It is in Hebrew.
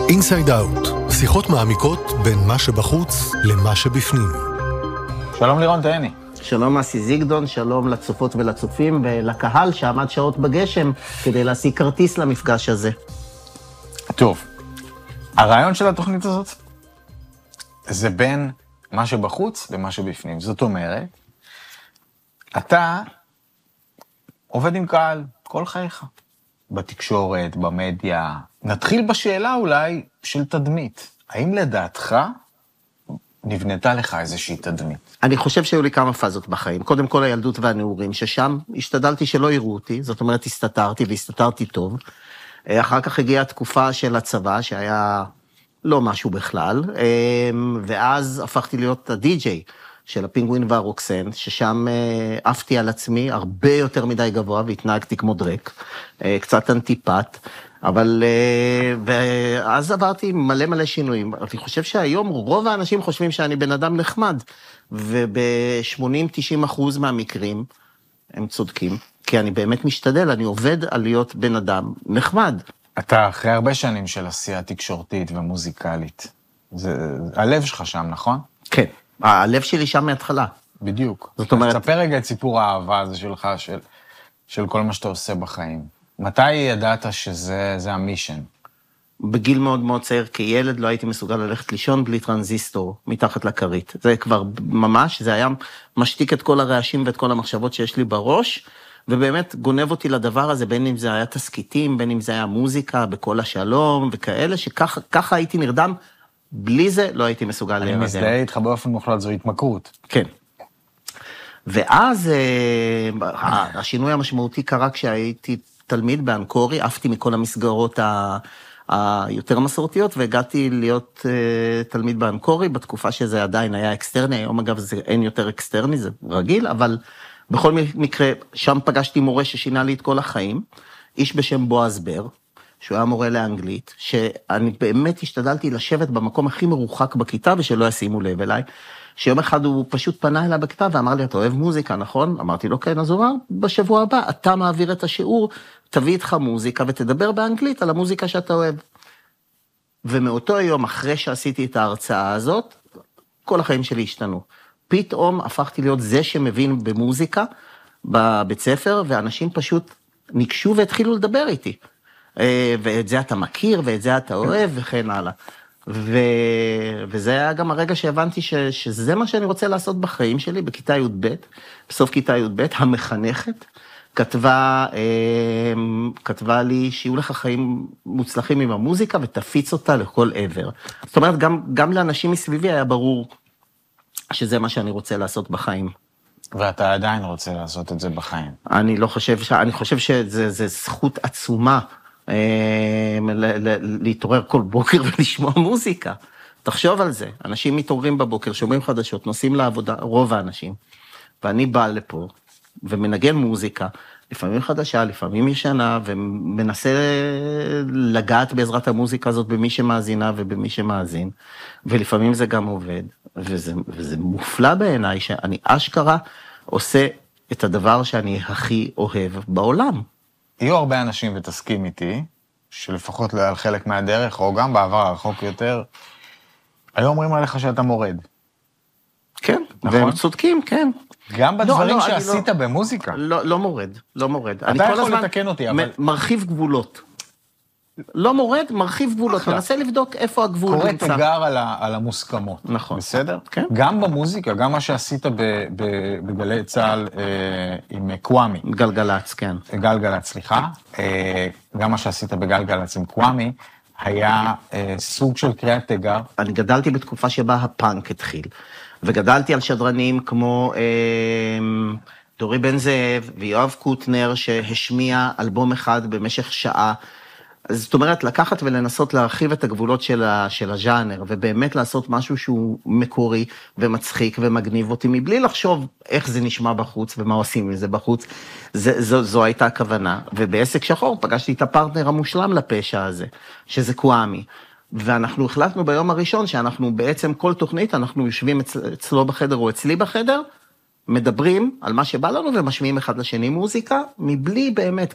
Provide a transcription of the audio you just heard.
אינסייד אאוט, שיחות מעמיקות בין מה שבחוץ למה שבפנים. שלום לירון תהני. שלום אסי זיגדון, שלום לצופות ולצופים ולקהל שעמד שעות בגשם כדי להשיג כרטיס למפגש הזה. טוב, הרעיון של התוכנית הזאת זה בין מה שבחוץ למה שבפנים. זאת אומרת, אתה עובד עם קהל כל חייך, בתקשורת, במדיה. נתחיל בשאלה אולי של תדמית. האם לדעתך נבנתה לך איזושהי תדמית? אני חושב שהיו לי כמה פאזות בחיים. קודם כל הילדות והנעורים, ששם השתדלתי שלא יראו אותי, זאת אומרת הסתתרתי והסתתרתי טוב. אחר כך הגיעה התקופה של הצבא, שהיה לא משהו בכלל, ואז הפכתי להיות הדי-ג'יי של הפינגווין והרוקסן, ששם עפתי על עצמי הרבה יותר מדי גבוה, והתנהגתי כמו דרק, קצת אנטיפט, אבל, ואז עברתי מלא שינויים. אני חושב שהיום רוב האנשים חושבים שאני בן אדם נחמד, וב-80-90% מהמקרים הם צודקים, כי אני באמת משתדל, אני עובד על להיות בן אדם נחמד. אתה אחרי הרבה שנים של עשייה תקשורתית ומוזיקלית. הלב שלך שם, נכון? כן, הלב שלי שם מההתחלה. בדיוק. זאת אומרת... תספר רגע את סיפור האהבה הזה שלך, של כל מה שאתה עושה בחיים. מתי ידעת שזה המישן? בגיל מאוד מאוד צעיר, כילד לא הייתי מסוגל ללכת לישון בלי טרנזיסטור מתחת לכרית. זה כבר ממש, זה היה משתיק את כל הרעשים ואת כל המחשבות שיש לי בראש, ובאמת גונב אותי לדבר הזה, בין אם זה היה תסקיטים, בין אם זה היה מוזיקה, בכל השלום וכאלה, שככה הייתי נרדם, בלי זה לא הייתי מסוגל להירדם. אני מזדהה איתך באופן מוחלט, זו התמכרות. כן. ואז השינוי המשמעותי קרה כשהייתי תלמיד באנקורי, עפתי מכל המסגרות היותר מסורתיות, והגעתי להיות תלמיד באנקורי, בתקופה שזה עדיין היה אקסטרני, היום אגב זה אין יותר אקסטרני, זה רגיל, אבל בכל מקרה, שם פגשתי מורה ששינה לי את כל החיים, איש בשם בועז בר, שהוא היה מורה לאנגלית, שאני באמת השתדלתי לשבת במקום הכי מרוחק בכיתה, ושלא ישימו לב אליי, שיום אחד הוא פשוט פנה אליי בכיתה, ואמר לי, אתה אוהב מוזיקה, נכון? אמרתי לו, כן, אז הוא אמר, בשבוע הבא, אתה מעביר את השיעור, תביא איתך מוזיקה, ותדבר באנגלית על המוזיקה שאתה אוהב. ומאותו היום, אחרי שעשיתי את ההרצאה הזאת, כל החיים שלי השתנו. פתאום הפכתי להיות זה שמבין במוזיקה בבית ספר, ואנשים פשוט ניגשו והתחילו לדבר איתי. ואת זה אתה מכיר, ואת זה אתה אוהב, וכן הלאה. וזה היה גם הרגע שהבנתי שזה מה שאני רוצה לעשות בחיים שלי, בכיתה י"ב, בסוף כיתה י"ב, המחנכת, כתבה לי שיהיו לך חיים מוצלחים עם המוזיקה, ותפיץ אותה לכל עבר. זאת אומרת, גם לאנשים מסביבי היה ברור שזה מה שאני רוצה לעשות בחיים. ואתה עדיין רוצה לעשות את זה בחיים. אני חושב שזה זכות עצומה, להתעורר כל בוקר ולשמוע מוזיקה. תחשוב על זה, אנשים מתעוררים בבוקר, שומעים חדשות, נוסעים לעבודה, רוב האנשים, ואני בא לפה ומנגן מוזיקה, לפעמים חדשה, לפעמים ישנה, ומנסה לגעת בעזרת המוזיקה הזאת במי שמאזינה ובמי שמאזין, ולפעמים זה גם עובד, וזה מופלא בעיניי שאני אשכרה עושה את הדבר שאני הכי אוהב בעולם. יהיו הרבה אנשים ותסכים איתי, שלפחות לא על חלק מהדרך, או גם בעבר הרחוק יותר, היו אומרים עליך שאתה מורד. כן, נכון? והם צודקים, כן. גם בדברים שעשית במוזיקה. לא מורד. אתה יכול לתקן אותי, אבל... מרחיב גבולות. לא מורד, מרחיב גבולות. מנסה לבדוק איפה הגבול נמצא. קורא תגר על המוסכמות. נכון. בסדר? כן. גם במוזיקה, גם מה שעשית בגלי צהל עם קוואמי. גלגלץ, כן. גלגלץ, סליחה. גם מה שעשית בגלגלץ עם קוואמי, היה סוג של קריאת תגר. אני גדלתי בתקופה שבה הפאנק התחיל. וגדלתי על שדרנים כמו דורי בן זאב ויואב קוטנר, שהשמיע אלבום אחד במשך שעה. זאת אומרת, לקחת ולנסות להרחיב את הגבולות של הז'אנר, ובאמת לעשות משהו שהוא מקורי ומצחיק ומגניב אותי, מבלי לחשוב איך זה נשמע בחוץ ומה עושים מזה בחוץ. זו הייתה הכוונה. ובעסק שחור פגשתי את הפרטנר המושלם לפשע הזה, שזה קוואמי. ואנחנו החלטנו ביום הראשון שאנחנו בעצם כל תוכנית, אנחנו יושבים אצלו בחדר או אצלי בחדר, מדברים על מה שבא לנו ומשמיעים אחד לשני מוזיקה, מבלי באמת,